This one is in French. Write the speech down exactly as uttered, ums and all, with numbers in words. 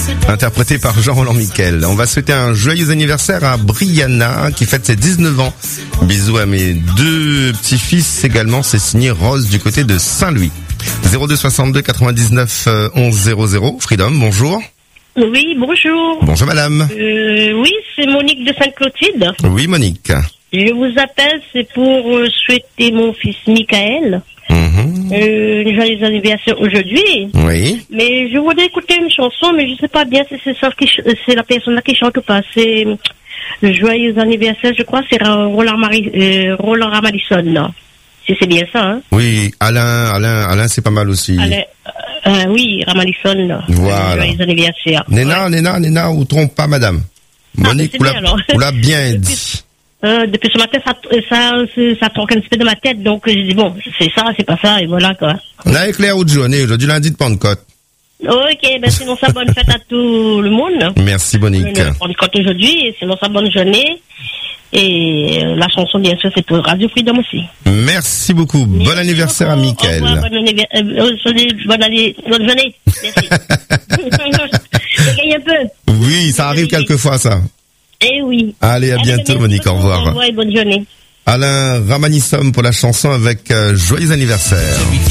interprété par Jean-Roland Miquel. On va souhaiter un joyeux anniversaire à Brianna qui fête ses dix-neuf ans. Bisous à mes deux petits-fils également, c'est signé Rose du côté de Saint-Louis. zéro deux soixante-deux quatre-vingt-dix-neuf onze zéro zéro. Freedom, bonjour. Oui, bonjour. Bonjour madame. Euh, oui, c'est Monique de Sainte-Clotilde. Oui Monique. Je vous appelle, c'est pour euh, souhaiter mon fils Michael. Mmh. Euh, un joyeux anniversaire aujourd'hui. Oui. Mais je voudrais écouter une chanson, mais je sais pas bien si c'est ça qui, c'est la personne là qui chante ou pas. C'est le joyeux anniversaire, je crois, c'est Roland Marie, euh, Roland Ramadison, non. Si c'est bien ça, hein. Oui, Alain, Alain, Alain, c'est pas mal aussi. Alain, euh, oui, Ramadison, non. Voilà. Joyeux anniversaire. Néna, ouais. Néna, Néna, ou trompe pas madame. Ah, Monique, vous l'a bien depuis, dit. Euh, depuis ce matin, ça, ça, ça tourne un petit peu de ma tête, donc je dis bon, c'est ça, c'est pas ça, et voilà, quoi. On a éclairé autre journée, aujourd'hui lundi de Pentecôte. Ok, ben sinon ça bonne fête à tout le monde. Merci Monique. Euh, Pentecôte aujourd'hui, et sinon ça bonne journée. Et euh, la chanson, bien sûr, c'est pour Radio Freedom aussi. Merci beaucoup. Merci bon anniversaire beaucoup. À Michael. Au revoir, bonne, anniver- euh, bonne, année, bonne journée. Merci. Je gagne un peu. Oui, ça arrive quelquefois, ça. Eh oui. Allez, à Allez, bientôt, Monique. Au revoir. Au revoir et bonne journée. Alain Ramanissom pour la chanson avec euh, Joyeux anniversaire.